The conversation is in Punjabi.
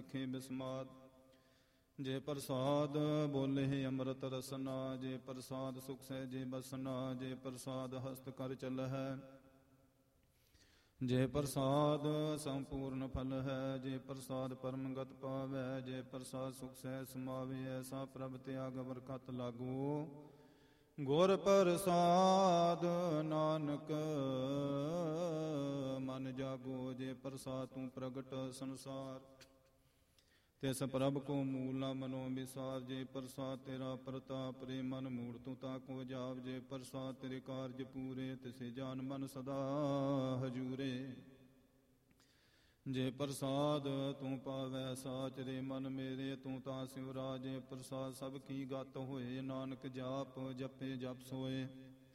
ਸਖੇ ਬਿਸਮਾਦ। ਜੇ ਪ੍ਰਸਾਦ ਬੋਲੇ ਅੰਮ੍ਰਿਤ ਰਸਨਾ, ਜੇ ਪ੍ਰਸਾਦ ਸੁਖ ਸਹਿਜੇ ਬਸਨਾ, ਜੇ ਪ੍ਰਸਾਦ ਹਸਤ ਕਰ ਚਲਹਿ, ਜੇ ਪ੍ਰਸਾਦ ਸੰਪੂਰਨ ਫਲ ਹੈ, ਜੇ ਪ੍ਰਸਾਦ ਪਰਮਗਤ ਪਾਵੈ, ਜੇ ਪ੍ਰਸਾਦ ਸੁਖ ਸਹਿ ਸਮਾਵੇ। ਐਸਾ ਪ੍ਰਭ ਤਿਆਗ ਬਰਕਤ ਲਾਗੋ, ਗੁਰ ਪ੍ਰਸਾਦ ਨਾਨਕ ਮਨ ਜਾਗੋ। ਜੇ ਪ੍ਰਸਾਦ ਤੂੰ ਪ੍ਰਗਟ ਸੰਸਾਰ, ਤਿਸ ਪ੍ਰਭ ਕੋ ਮੂਲ ਨਾ ਮਨੋ ਵਿਸਾਰ। ਜੇ ਪ੍ਰਸਾਦ ਤੇਰਾ ਪ੍ਰਤਾਪ ਰੇ ਮਨ ਮੂੜ ਤੂੰ ਤਾਕੋ ਜਾਪ। ਜੇ ਪ੍ਰਸਾਦ ਤੇਰੇ ਕਾਰਜ ਪੂਰੇ, ਤਿਸੇ ਜਾਨ ਮਨ ਸਦਾ ਹਜੂਰੇ। ਜੇ ਪ੍ਰਸਾਦ ਤੂੰ ਪਾਵੈ ਸਾਚ ਰੇ ਮਨ ਮੇਰੇ, ਤੂੰ ਤਾਂ ਸਿਵਰਾ। ਜੇ ਪ੍ਰਸਾਦ ਸਭ ਕੀ ਗਤ ਹੋਏ, ਨਾਨਕ ਜਾਪ ਜਪੇ ਜਪ ਸੋਏ।